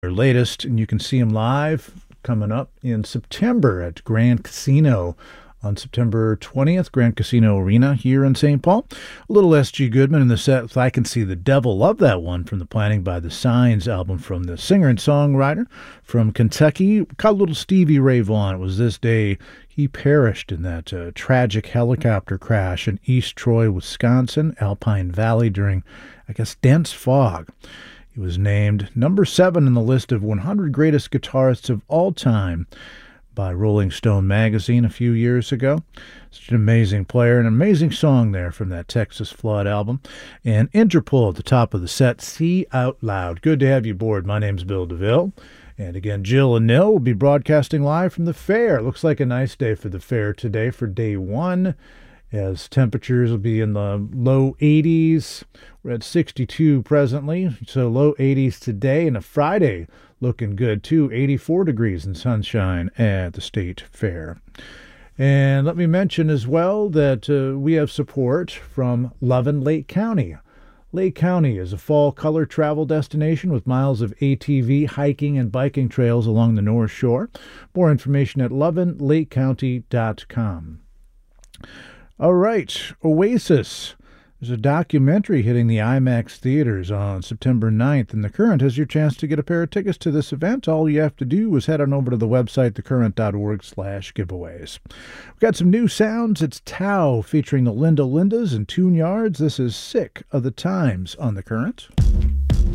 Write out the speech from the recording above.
their latest, and you can see them live coming up in September at Grand Casino on September 20th, Grand Casino Arena here in St. Paul. A little S.G. Goodman in the set with I Can See the Devil. Love that one from the Planting by the Signs album from the singer and songwriter from Kentucky. Caught a little Stevie Ray Vaughan. It was this day he perished in that tragic helicopter crash in East Troy, Wisconsin, Alpine Valley during, I guess, dense fog. He was named number 7 in the list of 100 greatest guitarists of all time by Rolling Stone magazine a few years ago. Such an amazing player, an amazing song there from that Texas Flood album. And Interpol at the top of the set, See Out Loud. Good to have you aboard. My name's Bill DeVille. And again, Jill and Nil will be broadcasting live from the fair. Looks like a nice day for the fair today for day 1, as temperatures will be in the low 80s. We're at 62 presently, so low 80s today, and a Friday looking good too, 84 degrees and sunshine at the State Fair. And let me mention as well that we have support from Lovin' Lake County. Lake County is a fall color travel destination with miles of ATV, hiking, and biking trails along the North Shore. More information at lovinlakecounty.com. All right, Oasis. There's a documentary hitting the IMAX theaters on September 9th, and The Current has your chance to get a pair of tickets to this event. All you have to do is head on over to the website, thecurrent.org/giveaways. We've got some new sounds. It's Tao featuring the Linda Lindas and Tune Yards. This is Sick of the Times on The Current.